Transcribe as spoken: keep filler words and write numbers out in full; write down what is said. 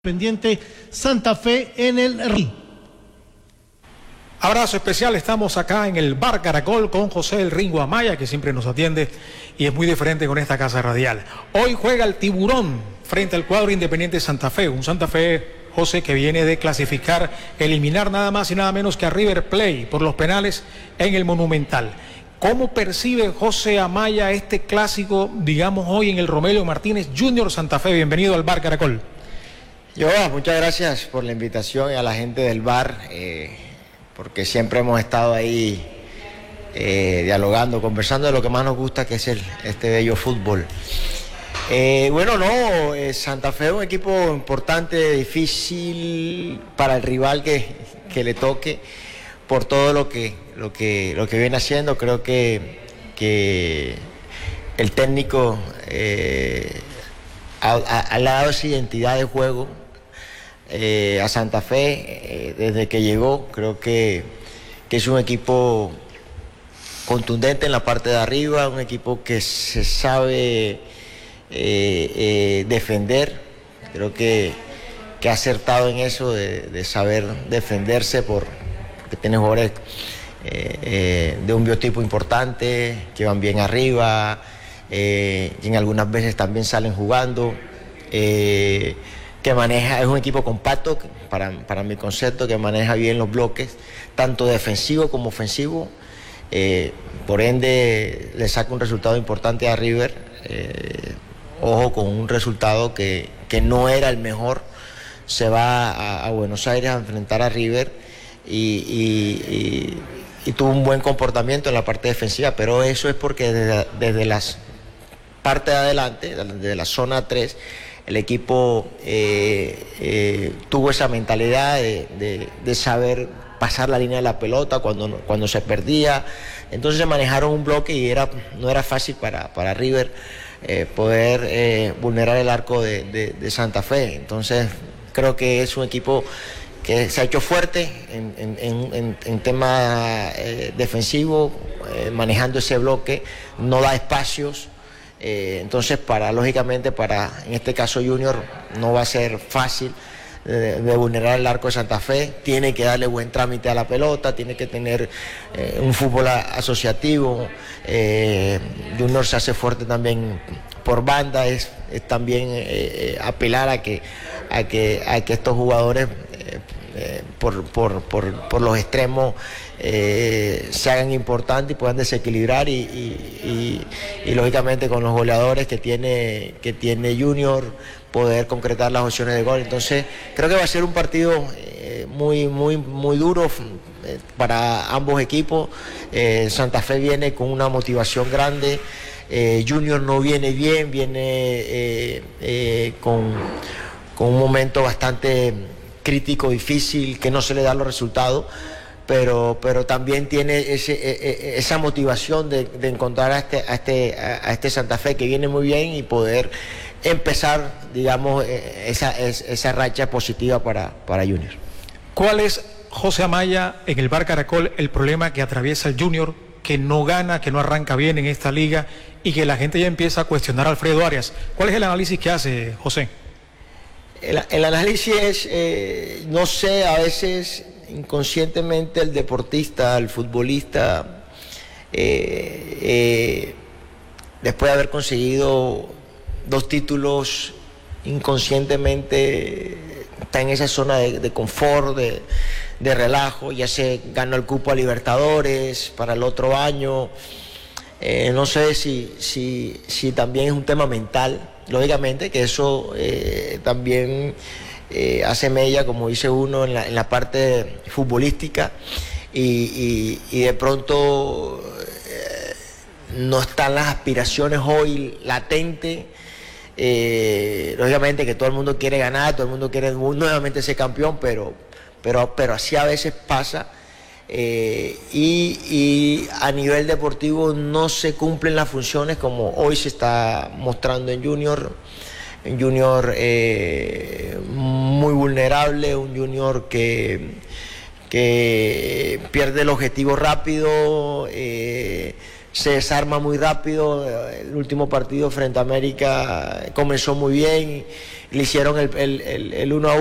Pendiente Santa Fe en el R I. Abrazo especial, estamos acá en el Bar Caracol con José El Ringo Amaya, que siempre nos atiende y es muy diferente con esta casa radial. Hoy juega el Tiburón frente al cuadro Independiente Santa Fe, un Santa Fe, José, que viene de clasificar, eliminar nada más y nada menos que a River Plate por los penales en el Monumental. ¿Cómo percibe José Amaya este clásico, digamos, hoy en el Romelio Martínez Junior Santa Fe? Bienvenido al Bar Caracol. Yo, muchas gracias por la invitación y a la gente del bar, eh, porque siempre hemos estado ahí eh, dialogando, conversando de lo que más nos gusta, que es el, este bello fútbol. Eh, bueno, no, eh, Santa Fe es un equipo importante, difícil para el rival que, que le toque, por todo lo que, lo que, lo que viene haciendo. Creo que, que el técnico eh, ha, ha, ha dado esa identidad de juego Eh, a Santa Fe eh, desde que llegó. Creo que, que es un equipo contundente en la parte de arriba, un equipo que se sabe eh, eh, defender. Creo que, que ha acertado en eso de, de saber defenderse, por, porque tiene jugadores eh, eh, de un biotipo importante, que van bien arriba, eh, y en algunas veces también salen jugando. Eh, que maneja, es un equipo compacto, para, para mi concepto, que maneja bien los bloques, tanto defensivo como ofensivo, eh, por ende le saca un resultado importante a River, eh, ojo con un resultado que, que no era el mejor, se va a, a Buenos Aires a enfrentar a River y, y, y, y tuvo un buen comportamiento en la parte defensiva, pero eso es porque desde, desde las partes de adelante, desde la zona tres, el equipo eh, eh, tuvo esa mentalidad de, de, de saber pasar la línea de la pelota cuando, cuando se perdía. Entonces se manejaron un bloque y era, no era fácil para, para River eh, poder eh, vulnerar el arco de, de, de Santa Fe. Entonces creo que es un equipo que se ha hecho fuerte en, en, en, en tema eh, defensivo, eh, manejando ese bloque, no da espacios. Eh, entonces, para lógicamente, para en este caso Junior, no va a ser fácil de, de vulnerar el arco de Santa Fe. Tiene que darle buen trámite a la pelota, tiene que tener eh, un fútbol asociativo. Eh, Junior se hace fuerte también por banda, es, es también eh, apelar a que, a, que, a que estos jugadores eh, eh, por, por, por, por los extremos Eh, se hagan importantes y puedan desequilibrar y, y, y, y lógicamente con los goleadores que tiene, que tiene Junior, poder concretar las opciones de gol. Entonces creo que va a ser un partido eh, muy, muy, muy duro eh, para ambos equipos. eh, Santa Fe viene con una motivación grande, eh, Junior no viene bien, viene eh, eh, con, con un momento bastante crítico, difícil, que no se le dan los resultados. Pero, pero también tiene ese, esa motivación de, de encontrar a este, a, este, a este Santa Fe que viene muy bien y poder empezar, digamos, esa, esa racha positiva para, para Junior. ¿Cuál es, José Amaya, en el Bar Caracol, el problema que atraviesa el Junior, que no gana, que no arranca bien en esta liga y que la gente ya empieza a cuestionar a Alfredo Arias? ¿Cuál es el análisis que hace, José? El, el análisis es, eh, no sé, a veces inconscientemente el deportista, el futbolista, eh, eh, después de haber conseguido dos títulos, inconscientemente está en esa zona de, de confort, de, de relajo. Ya se ganó el cupo a Libertadores para el otro año. Eh, no sé si, si, si también es un tema mental, lógicamente, que eso eh, también Eh, hace mella, como dice uno, en la, en la parte futbolística y, y, y de pronto eh, no están las aspiraciones hoy latentes. Eh, lógicamente que todo el mundo quiere ganar, todo el mundo quiere nuevamente ser campeón, pero, pero, pero así a veces pasa. Eh, y, y a nivel deportivo no se cumplen las funciones como hoy se está mostrando en Junior. Un Junior eh, muy vulnerable, un Junior que, que pierde el objetivo rápido, eh, se desarma muy rápido. El último partido frente a América comenzó muy bien, le hicieron el, el, el, el uno a